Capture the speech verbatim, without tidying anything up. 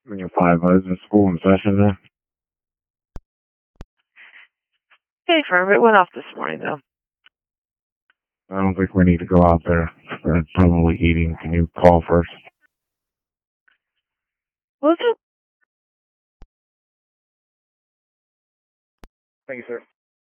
Your five is the school in session there. Hey, firm. It went off this morning, though. I don't think we need to go out there. We're probably eating. Can you call first? Will do. Thank you, sir.